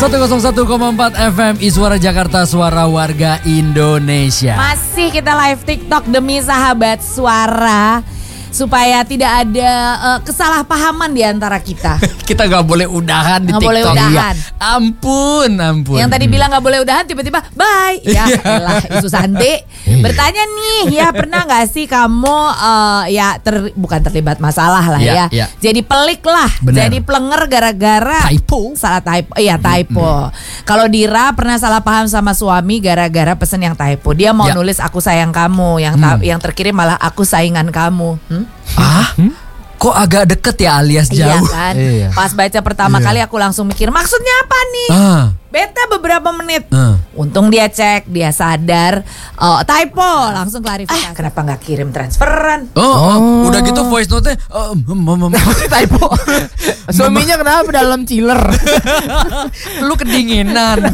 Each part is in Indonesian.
101,4 FM Suara Jakarta, suara warga Indonesia. Masih kita live TikTok demi sahabat suara, supaya tidak ada kesalahpahaman di antara kita. Kita gak boleh udahan di Nggak TikTok. boleh udahan. Iya. Ampun. Yang tadi bilang gak boleh udahan, tiba-tiba bye. Ya elah, Isu Santi bertanya nih, ya pernah gak sih kamu bukan terlibat masalah lah Iya, ya, iya. jadi pelik lah, Benar. jadi plenger gara-gara Typo. salah typo. Iya, typo. Kalau Dira pernah salah paham sama suami gara-gara pesen yang typo. Dia mau Ya. nulis aku sayang kamu, yang terkirim malah aku saingan kamu. Kok agak deket ya alias Iya jauh? kan. Iya. Pas baca pertama kali aku langsung mikir maksudnya apa nih. Beta beberapa menit. Untung dia cek, dia sadar typo, langsung klarifikasi. Kenapa nggak kirim transferan? Udah gitu voice note-nya Typo. Suaminya kenapa dalam chiller? lu kedinginan.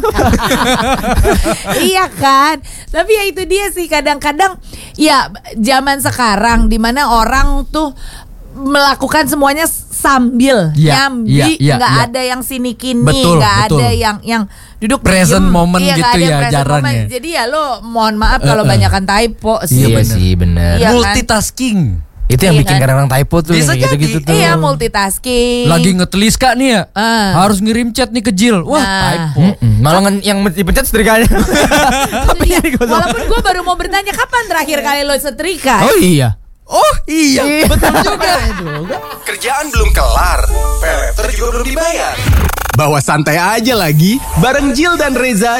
Iya kan. Tapi ya itu dia sih, kadang-kadang ya zaman sekarang dimana orang tuh melakukan semuanya sambil nyambi, nggak ada yang sini kini, Betul, nggak betul. ada yang duduk Present diem. moment Iya, nggak gitu ada yang ya, present jarang moment. ya. Jadi ya lo mohon maaf kalau banyakan typo sih. Iya sih bener. Iya kan? Multitasking. Itu yang Iya bikin kan? kadang-kadang typo tuh. Bisa yang gitu-gitu tuh. Iya, multitasking. Lagi ngetelis kak nih ya, harus ngirim chat nih ke Jill. Wah, typo. Malah yang dipencet setrikanya. Iya, walaupun gue baru mau bertanya kapan terakhir kali lo setrika. Oh iya. Oh iya, betul juga. Kerjaan belum kelar, pay letter juga belum dibayar. Bawa santai aja lagi, bareng Jill dan Reza